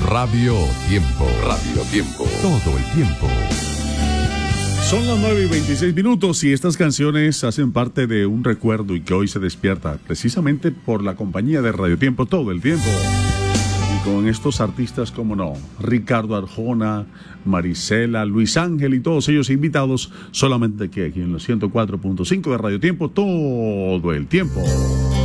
Radio Tiempo. Radio Tiempo. Todo el tiempo. Son las 9:26 y estas canciones hacen parte de un recuerdo y que hoy se despierta precisamente por la compañía de Radio Tiempo todo el tiempo. Y con estos artistas, como no, Ricardo Arjona, Marisela, Luis Ángel y todos ellos invitados solamente aquí en los 104.5 de Radio Tiempo todo el tiempo.